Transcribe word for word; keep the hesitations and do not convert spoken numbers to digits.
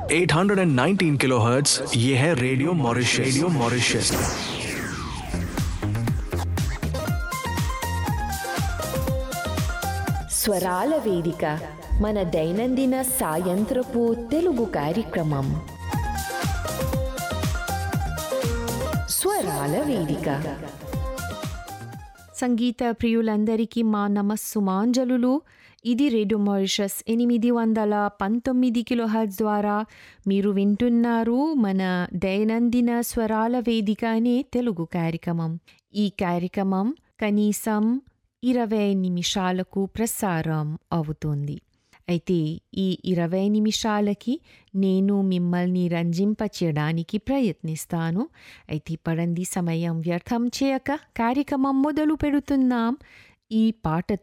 Eight hundred nineteen kilohertz, ये है radio Mauritius. Radio Mauritius. స్వరాల వేదిక మన దైనందిన సాయంత్రపు తెలుగు కార్యక్రమం స్వరాల వేదిక. సంగీత ప్రియులందరికీ మా నమస్సుమాంజలులు. ఇది రేడియో మారిషస్ ఎనిమిది వందల పంతొమ్మిది కిలోహర్ట్జ్ ద్వారా మీరు వింటున్నారు మన దైనందిన స్వరాల వేదిక అనే తెలుగు కార్యక్రమం. ఈ కార్యక్రమం కనీసం ఇరవై నిమిషాలకు ప్రసారం అవుతుంది. అయితే ఈ ఇరవై నిమిషాలకి నేను మిమ్మల్ని రంజింపచేయడానికి ప్రయత్నిస్తాను. అయితే పడంది సమయం వ్యర్థం చేయక కార్యక్రమం మొదలు పెడుతున్నాం. ఈ పాట